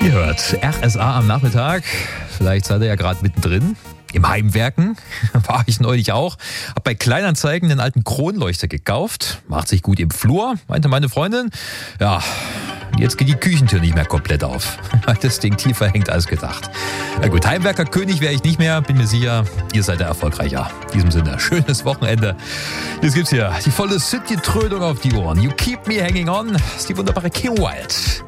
Ihr hört RSA am Nachmittag. Vielleicht seid ihr ja gerade mittendrin. Im Heimwerken war ich neulich auch. Hab bei Kleinanzeigen den alten Kronleuchter gekauft. Macht sich gut im Flur, meinte meine Freundin. Ja, jetzt geht die Küchentür nicht mehr komplett auf. Das Ding tiefer hängt als gedacht. Na gut, Heimwerker-König wäre ich nicht mehr. Bin mir sicher, ihr seid der Erfolgreicher. In diesem Sinne, schönes Wochenende. Jetzt gibt's hier die volle City-Trödung auf die Ohren. You keep me hanging on. Das ist die wunderbare Kim Wilde.